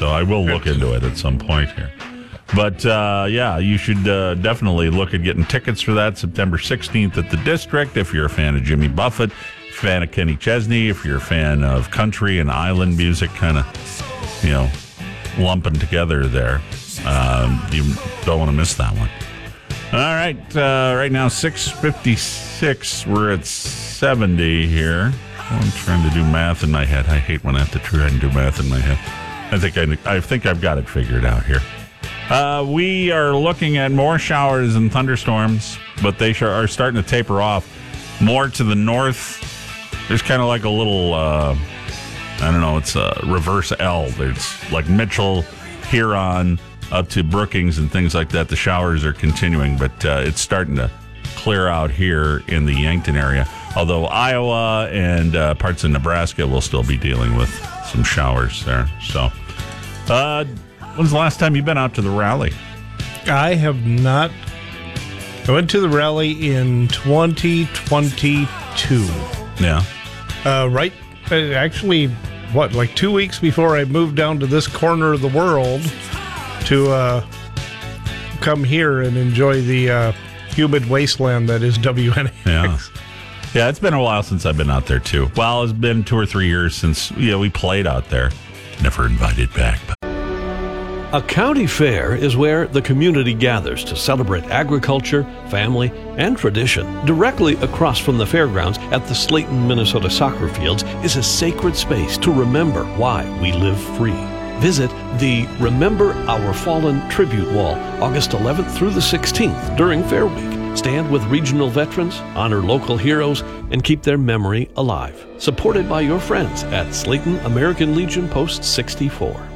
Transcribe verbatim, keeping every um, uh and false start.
so I will look into it at some point here. But, uh, yeah, you should uh, definitely look at getting tickets for that September sixteenth at the District if you're a fan of Jimmy Buffett, if you're a fan of Kenny Chesney, if you're a fan of country and island music kind of, you know, lumping together there. Um, you don't want to miss that one. All right, uh, right now six fifty-six. We're at seventy here. I'm trying to do math in my head. I hate when I have to try and do math in my head. I think I, I think I've got it figured out here. Uh, we are looking at more showers and thunderstorms, but they are starting to taper off. More to the north. There's kind of like a little, uh, I don't know, it's a reverse L. There's like Mitchell, Huron, up to Brookings and things like that. The showers are continuing, but uh, it's starting to clear out here in the Yankton area. Although Iowa and uh, parts of Nebraska will still be dealing with some showers there. So, uh, when's the last time you've been out to the rally? I have not. I went to the rally in twenty twenty-two. Yeah. Uh, right, actually, what, like two weeks before I moved down to this corner of the world to uh, come here and enjoy the uh, humid wasteland that is W N X. Yeah. Yeah, it's been a while since I've been out there, too. Well, it's been two or three years since you know, we played out there. Never invited back. A county fair is where the community gathers to celebrate agriculture, family, and tradition. Directly across from the fairgrounds at the Slayton, Minnesota soccer fields is a sacred space to remember why we live free. Visit the Remember Our Fallen Tribute Wall August eleventh through the sixteenth during Fair Week. Stand with regional veterans, honor local heroes, and keep their memory alive. Supported by your friends at Slayton American Legion Post sixty-four.